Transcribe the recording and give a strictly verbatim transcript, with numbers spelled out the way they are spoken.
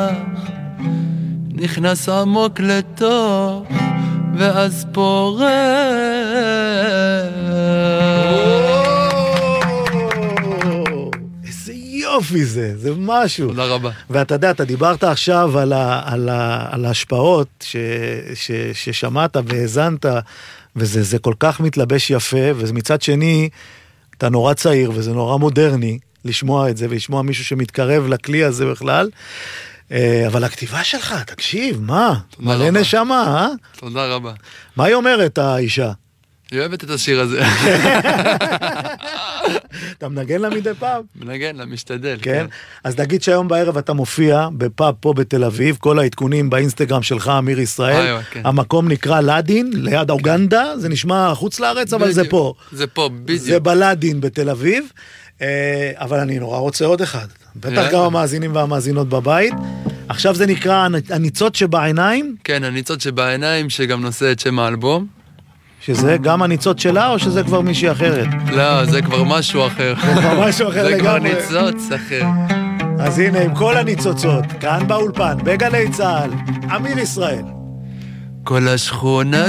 נכנס עמוק לתוך ואז פורח. איזה יופי זה, זה משהו. תודה רבה. ואתה יודע, אתה דיברת עכשיו על, ה, על, ה, על ההשפעות ש, ש, ששמעת והזנת, וזה זה כל כך מתלבש יפה, ומצד שני, אתה נורא צעיר, וזה נורא מודרני, לשמוע את זה, ולשמוע מישהו שמתקרב לכלי הזה בכלל. אבל הכתיבה שלך, תקשיב, מה? מלא נשמה, אה? תודה רבה. מה היא אומרת, האישה? היא אוהבת את השיר הזה. אתה מנגן לה מדי פעם? מנגן לה, משתדל. כן? אז נגיד שהיום בערב אתה מופיע בפאב פה בתל אביב, כל העדכונים באינסטגרם שלך, אמיר ישראל, המקום נקרא לדין, ליד אוגנדה, זה נשמע חוץ לארץ, אבל זה פה. זה פה, בדיוק. זה בלדין בתל אביב, אבל אני נורא רוצה עוד אחד. בטח גם המאזינים והמאזינות בבית. עכשיו זה נקרא הניצות שבעיניים? כן, הניצות שבעיניים, שגם נושא את שם האלבום. שזה גם הניצות שלה, או שזה כבר מישהי אחרת? לא, זה כבר משהו אחר. זה כבר משהו אחר לגמרי. זה כבר ניצוץ אחר. אז הנה, עם כל הניצוצות, כאן באולפן, בגלי צהל, אמיר ישראל. כל השכונה